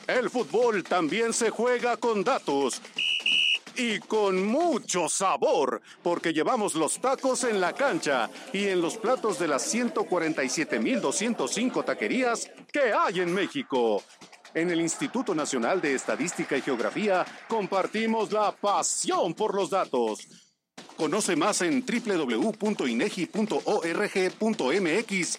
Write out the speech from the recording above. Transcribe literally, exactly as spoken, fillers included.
El fútbol también se juega con datos. Y con mucho sabor, porque llevamos los tacos en la cancha y en los platos de las ciento cuarenta y siete mil doscientas cinco taquerías que hay en México. En el Instituto Nacional de Estadística y Geografía compartimos la pasión por los datos. Conoce más en doble u doble u doble u punto inegi punto org punto m x